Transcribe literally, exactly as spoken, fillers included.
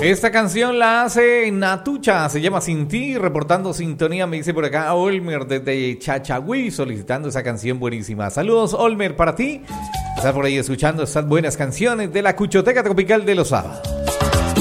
Esta canción la hace Natucha, se llama Sin Ti, reportando sintonía, me dice por acá Olmer desde Chachagüí, solicitando esa canción buenísima. Saludos Olmer para ti, estás por ahí escuchando estas buenas canciones de la Cuchoteca Tropical de los Sábados.